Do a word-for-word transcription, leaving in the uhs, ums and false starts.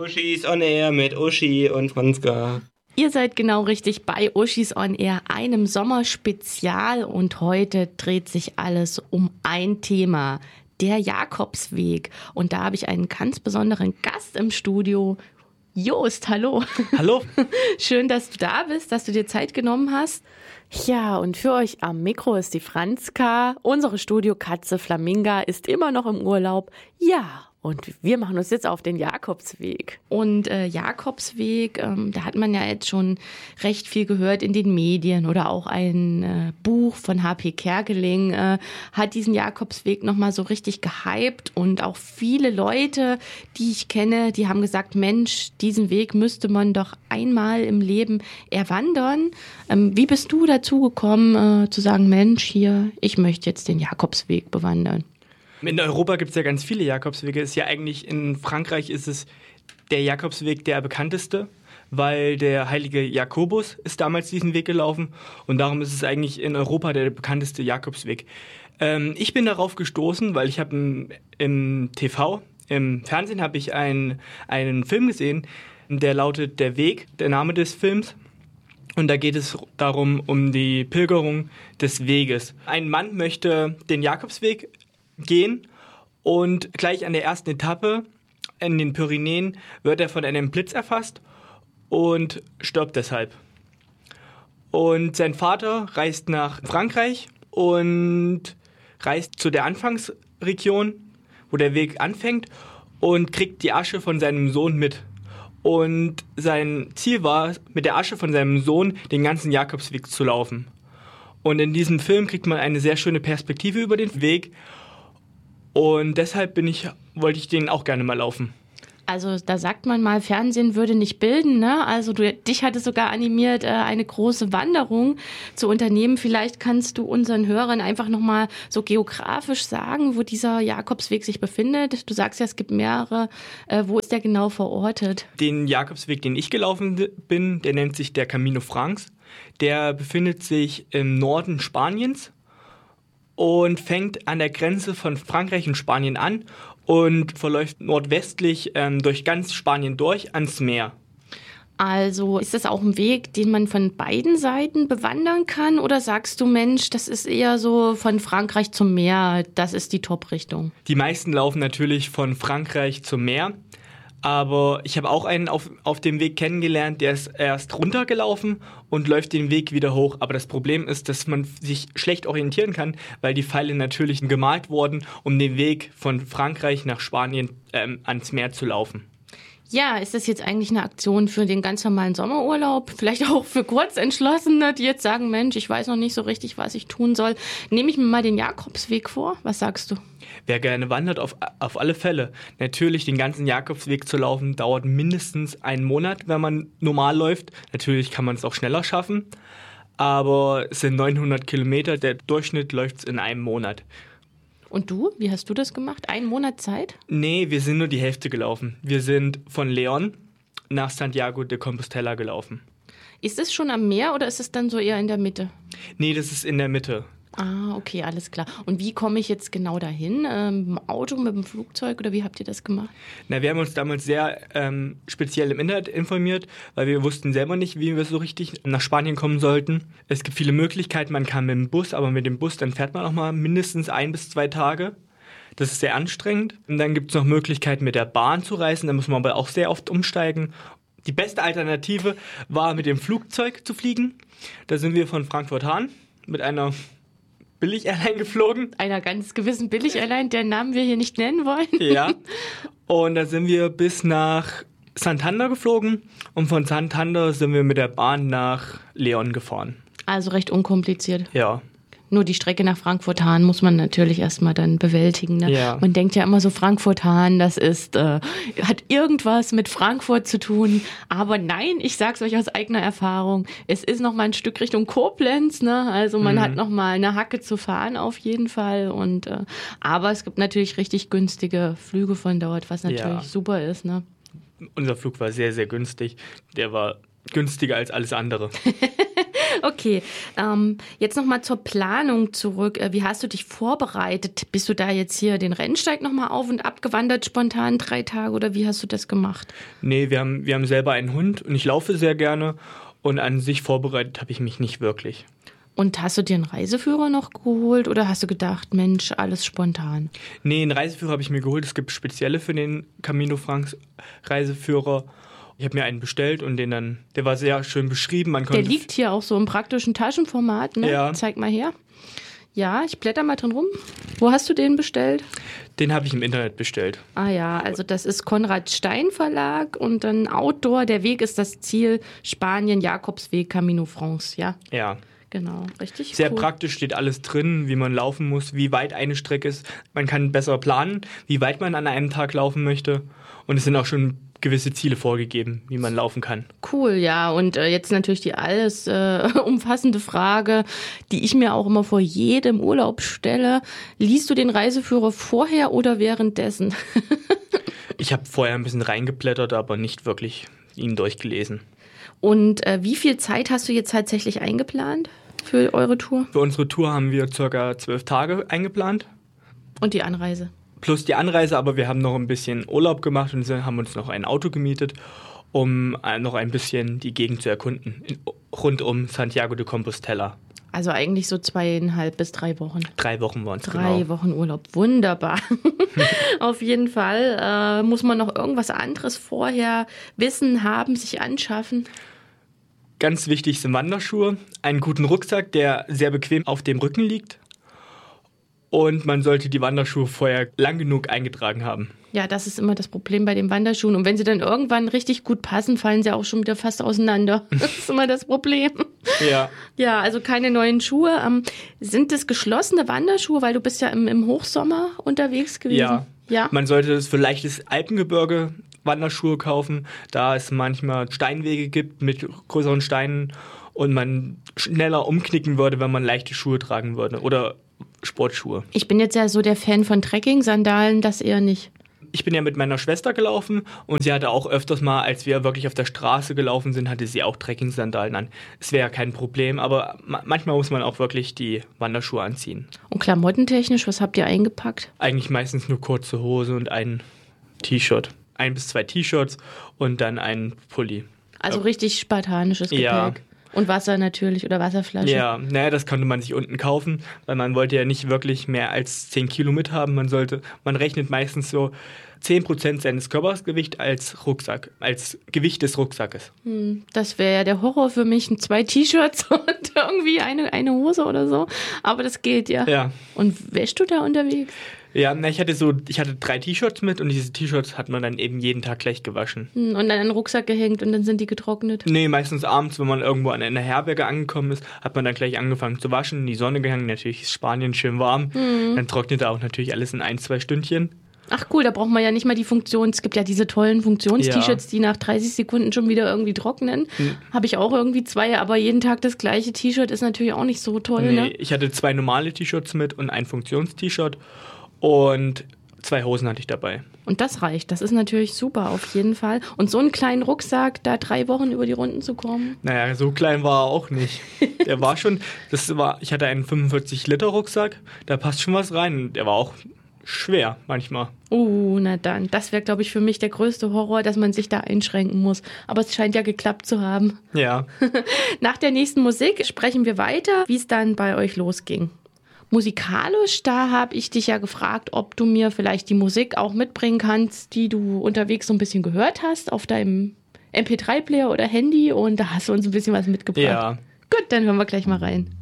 Uschis on Air mit Uschi und Franziska. Ihr seid genau richtig bei Uschis on Air, einem Sommerspezial, und heute dreht sich alles um ein Thema, der Jakobsweg. Und da habe ich einen ganz besonderen Gast im Studio. Jost, hallo. Hallo. Schön, dass du da bist, dass du dir Zeit genommen hast. Ja, und für euch am Mikro ist die Franziska. Unsere Studiokatze Flaminga ist immer noch im Urlaub. Ja, und wir machen uns jetzt auf den Jakobsweg. Und äh, Jakobsweg, ähm, da hat man ja jetzt schon recht viel gehört in den Medien, oder auch ein äh, Buch von H P Kerkeling äh, hat diesen Jakobsweg nochmal so richtig gehypt, und auch viele Leute, die ich kenne, die haben gesagt, Mensch, diesen Weg müsste man doch einmal im Leben erwandern. Ähm, wie bist du dazu gekommen, äh, zu sagen, Mensch, hier, ich möchte jetzt den Jakobsweg bewandern? In Europa gibt es ja ganz viele Jakobswege. Ist ja eigentlich in Frankreich ist es der Jakobsweg der bekannteste, weil der heilige Jakobus ist damals diesen Weg gelaufen, und darum ist es eigentlich in Europa der bekannteste Jakobsweg. Ähm, ich bin darauf gestoßen, weil ich habe im, im T V, im Fernsehen habe ich einen, einen Film gesehen, der lautet Der Weg, der Name des Films. Und da geht es darum, um die Pilgerung des Weges. Ein Mann möchte den Jakobsweg gehen, und gleich an der ersten Etappe in den Pyrenäen wird er von einem Blitz erfasst und stirbt deshalb. Und sein Vater reist nach Frankreich und reist zu der Anfangsregion, wo der Weg anfängt, und kriegt die Asche von seinem Sohn mit. Und sein Ziel war, mit der Asche von seinem Sohn den ganzen Jakobsweg zu laufen. Und in diesem Film kriegt man eine sehr schöne Perspektive über den Weg. Und deshalb bin ich, wollte ich den auch gerne mal laufen. Also da sagt man mal, Fernsehen würde nicht bilden, ne? Also du, dich hatte sogar animiert, eine große Wanderung zu unternehmen. Vielleicht kannst du unseren Hörern einfach nochmal so geografisch sagen, wo dieser Jakobsweg sich befindet. Du sagst ja, es gibt mehrere. Wo ist der genau verortet? Den Jakobsweg, den ich gelaufen bin, der nennt sich der Camino Franks. Der befindet sich im Norden Spaniens und fängt an der Grenze von Frankreich und Spanien an und verläuft nordwestlich ähm, durch ganz Spanien durch ans Meer. Also ist das auch ein Weg, den man von beiden Seiten bewandern kann? Oder sagst du, Mensch, das ist eher so von Frankreich zum Meer, das ist die Top-Richtung? Die meisten laufen natürlich von Frankreich zum Meer. Aber ich habe auch einen auf, auf dem Weg kennengelernt, der ist erst runtergelaufen und läuft den Weg wieder hoch. Aber das Problem ist, dass man sich schlecht orientieren kann, weil die Pfeile natürlich gemalt wurden, um den Weg von Frankreich nach Spanien ähm, ans Meer zu laufen. Ja, ist das jetzt eigentlich eine Aktion für den ganz normalen Sommerurlaub? Vielleicht auch für Kurzentschlossene, die jetzt sagen, Mensch, ich weiß noch nicht so richtig, was ich tun soll. Nehme ich mir mal den Jakobsweg vor? Was sagst du? Wer gerne wandert, auf, auf alle Fälle. Natürlich, den ganzen Jakobsweg zu laufen, dauert mindestens einen Monat, wenn man normal läuft. Natürlich kann man es auch schneller schaffen, aber es sind neunhundert Kilometer. Der Durchschnitt läuft es in einem Monat. Und du? Wie hast du das gemacht? Einen Monat Zeit? Nee, wir sind nur die Hälfte gelaufen. Wir sind von León nach Santiago de Compostela gelaufen. Ist es schon am Meer oder ist es dann so eher in der Mitte? Nee, das ist in der Mitte. Ah, okay, alles klar. Und wie komme ich jetzt genau dahin? Ähm, mit dem Auto, mit dem Flugzeug, oder wie habt ihr das gemacht? Na, wir haben uns damals sehr ähm, speziell im Internet informiert, weil wir wussten selber nicht, wie wir so richtig nach Spanien kommen sollten. Es gibt viele Möglichkeiten, man kann mit dem Bus, aber mit dem Bus, dann fährt man auch mal mindestens ein bis zwei Tage. Das ist sehr anstrengend. Und dann gibt es noch Möglichkeiten, mit der Bahn zu reisen, da muss man aber auch sehr oft umsteigen. Die beste Alternative war, mit dem Flugzeug zu fliegen. Da sind wir von Frankfurt-Hahn mit einer Billig-Airline geflogen. Einer ganz gewissen Billig-Airline, deren Namen wir hier nicht nennen wollen. Ja, und da sind wir bis nach Santander geflogen, und von Santander sind wir mit der Bahn nach León gefahren. Also recht unkompliziert. Ja. Nur die Strecke nach Frankfurt-Hahn muss man natürlich erstmal dann bewältigen. Ne? Ja. Man denkt ja immer so, Frankfurt-Hahn, das ist, äh, hat irgendwas mit Frankfurt zu tun. Aber nein, ich sag's euch aus eigener Erfahrung, es ist noch mal ein Stück Richtung Koblenz. Ne? Also man mhm. hat noch mal eine Hacke zu fahren auf jeden Fall. Und äh, aber es gibt natürlich richtig günstige Flüge von dort, was natürlich ja. super ist. Ne? Unser Flug war sehr, sehr günstig. Der war günstiger als alles andere. Okay, ähm, jetzt nochmal zur Planung zurück. Wie hast du dich vorbereitet? Bist du da jetzt hier den Rennsteig nochmal auf und ab gewandert spontan drei Tage oder wie hast du das gemacht? Nee, wir haben, wir haben selber einen Hund und ich laufe sehr gerne und an sich vorbereitet habe ich mich nicht wirklich. Und hast du dir einen Reiseführer noch geholt oder hast du gedacht, Mensch, alles spontan? Nee, einen Reiseführer habe ich mir geholt. Es gibt spezielle für den Camino Franks Reiseführer. Ich habe mir einen bestellt und den dann, der war sehr schön beschrieben. Man konnte der liegt hier auch so im praktischen Taschenformat, ne? Ja. Zeig mal her. Ja, ich blätter mal drin rum. Wo hast du den bestellt? Den habe ich im Internet bestellt. Ah ja, also das ist Konrad Stein Verlag und dann Outdoor. Der Weg ist das Ziel, Spanien, Jakobsweg, Camino France, ja? Ja. Genau, richtig Sehr cool. praktisch, steht alles drin, wie man laufen muss, wie weit eine Strecke ist. Man kann besser planen, wie weit man an einem Tag laufen möchte. Und es sind auch schon gewisse Ziele vorgegeben, wie man laufen kann. Cool, ja. Und äh, jetzt natürlich die alles äh, umfassende Frage, die ich mir auch immer vor jedem Urlaub stelle. Liest du den Reiseführer vorher oder währenddessen? Ich habe vorher ein bisschen reingeblättert, aber nicht wirklich ihn durchgelesen. Und äh, wie viel Zeit hast du jetzt tatsächlich eingeplant für eure Tour? Für unsere Tour haben wir circa zwölf Tage eingeplant. Und die Anreise? Plus die Anreise, aber wir haben noch ein bisschen Urlaub gemacht und haben uns noch ein Auto gemietet, um noch ein bisschen die Gegend zu erkunden, rund um Santiago de Compostela. Also eigentlich so zweieinhalb bis drei Wochen. Drei Wochen waren es, Drei genau. Wochen Urlaub, wunderbar. Auf jeden Fall äh, muss man noch irgendwas anderes vorher wissen, haben, sich anschaffen. Ganz wichtig sind Wanderschuhe, einen guten Rucksack, der sehr bequem auf dem Rücken liegt. Und man sollte die Wanderschuhe vorher lang genug eingetragen haben. Ja, das ist immer das Problem bei den Wanderschuhen. Und wenn sie dann irgendwann richtig gut passen, fallen sie auch schon wieder fast auseinander. Das ist immer das Problem. Ja. Ja, also keine neuen Schuhe. Ähm, sind das geschlossene Wanderschuhe, weil du bist ja im, im Hochsommer unterwegs gewesen? Ja. Ja. Man sollte es für leichtes Alpengebirge Wanderschuhe kaufen, da es manchmal Steinwege gibt mit größeren Steinen und man schneller umknicken würde, wenn man leichte Schuhe tragen würde oder Sportschuhe. Ich bin jetzt ja so der Fan von Trekking-Sandalen, das eher nicht. Ich bin ja mit meiner Schwester gelaufen und sie hatte auch öfters mal, als wir wirklich auf der Straße gelaufen sind, hatte sie auch Trekking-Sandalen an. Es wäre ja kein Problem, aber ma- manchmal muss man auch wirklich die Wanderschuhe anziehen. Und klamottentechnisch, was habt ihr eingepackt? Eigentlich meistens nur kurze Hose und ein T-Shirt. Ein bis zwei T-Shirts und dann ein Pulli. Also Ja. richtig spartanisches Gepäck. Ja. Und Wasser natürlich oder Wasserflasche. Ja, naja, das konnte man sich unten kaufen, weil man wollte ja nicht wirklich mehr als zehn Kilo mit haben. Man sollte, man rechnet meistens so zehn Prozent seines Körpergewichts als Rucksack, als Gewicht des Rucksackes. Hm, das wäre ja der Horror für mich, zwei T-Shirts und irgendwie eine, eine Hose oder so. Aber das geht ja. Ja. Und wäschst du da unterwegs? Ja, na, ich hatte so, ich hatte drei T-Shirts mit und diese T-Shirts hat man dann eben jeden Tag gleich gewaschen. Hm, und dann an den Rucksack gehängt und dann sind die getrocknet? Nee, meistens abends, wenn man irgendwo an einer Herberge angekommen ist, hat man dann gleich angefangen zu waschen, in die Sonne gehangen. Natürlich ist Spanien schön warm. Mhm. Dann trocknet auch natürlich alles in ein, zwei Stündchen. Ach cool, da braucht man ja nicht mal die Funktion. Es gibt ja diese tollen Funktions-T-Shirts, Ja. die nach dreißig Sekunden schon wieder irgendwie trocknen. Hm. Habe ich auch irgendwie zwei, aber jeden Tag das gleiche T-Shirt ist natürlich auch nicht so toll, Nee, ne? ich hatte zwei normale T-Shirts mit und ein Funktions-T-Shirt und zwei Hosen hatte ich dabei. Und das reicht. Das ist natürlich super, auf jeden Fall. Und so einen kleinen Rucksack, da drei Wochen über die Runden zu kommen. Naja, so klein war er auch nicht. Der war schon, das war, ich hatte einen fünfundvierzig Liter Rucksack, da passt schon was rein. Der war auch schwer manchmal. Uh, na dann. Das wäre, glaube ich, für mich der größte Horror, dass man sich da einschränken muss. Aber es scheint ja geklappt zu haben. Ja. Nach der nächsten Musik sprechen wir weiter, wie es dann bei euch losging. Musikalisch, da habe ich dich ja gefragt, ob du mir vielleicht die Musik auch mitbringen kannst, die du unterwegs so ein bisschen gehört hast auf deinem M P drei Player oder Handy und da hast du uns ein bisschen was mitgebracht. Ja. Gut, dann hören wir gleich mal rein.